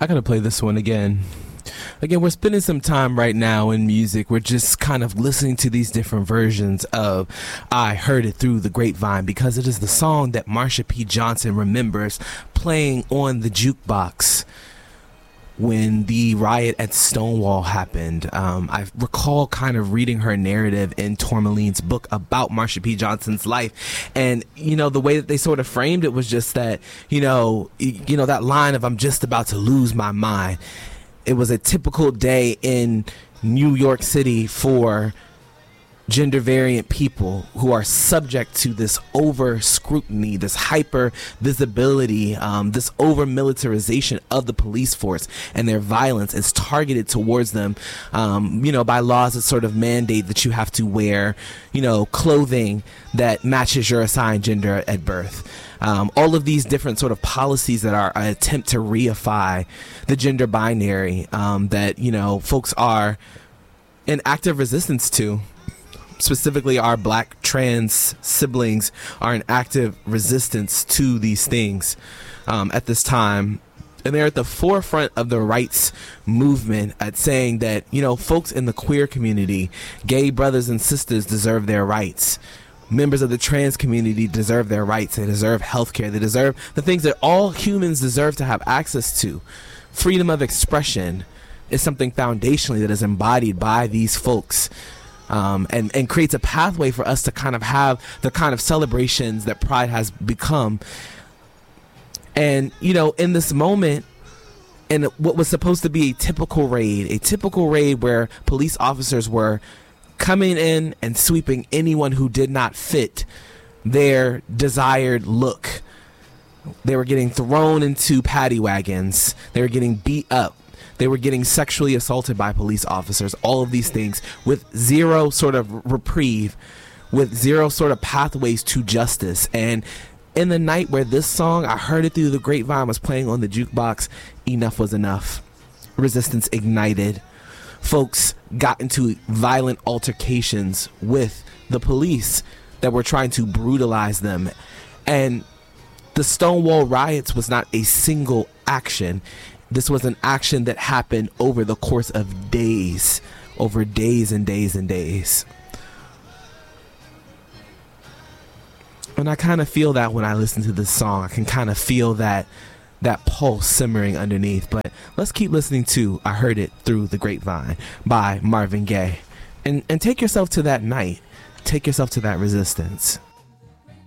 I gotta play this one again. Again, we're spending some time right now in music. We're just kind of listening to these different versions of I Heard It Through the Grapevine because it is the song that Marsha P. Johnson remembers playing on the jukebox when the riot at Stonewall happened. I recall kind of reading her narrative in Tourmaline's book about Marsha P. Johnson's life. And, you know, the way that they sort of framed it was just that, you know, that line of I'm just about to lose my mind. It was a typical day in New York City for gender variant people who are subject to this over scrutiny, this hyper visibility, this over militarization of the police force, and their violence is targeted towards them, by laws that sort of mandate that you have to wear, clothing that matches your assigned gender at birth. All of these different sort of policies that are an attempt to reify the gender binary that, folks are in active resistance to. Specifically, our black trans siblings are in active resistance to these things at this time. And they're at the forefront of the rights movement at saying that, folks in the queer community, gay brothers and sisters deserve their rights. Members of the trans community deserve their rights. They deserve healthcare. They deserve the things that all humans deserve to have access to. Freedom of expression is something foundationally that is embodied by these folks. And creates a pathway for us to kind of have the kind of celebrations that Pride has become. And, in this moment, in what was supposed to be a typical raid where police officers were coming in and sweeping anyone who did not fit their desired look. They were getting thrown into paddy wagons. They were getting beat up. They were getting sexually assaulted by police officers, all of these things with zero sort of reprieve, with zero sort of pathways to justice. And in the night where this song, I Heard It Through the Grapevine, was playing on the jukebox, enough was enough. Resistance ignited. Folks got into violent altercations with the police that were trying to brutalize them. And the Stonewall riots was not a single action. This was an action that happened over the course of days, over days and days and days. And I kind of feel that when I listen to this song. I can kind of feel that pulse simmering underneath. But let's keep listening to I Heard It Through the Grapevine by Marvin Gaye. And take yourself to that night. Take yourself to that resistance.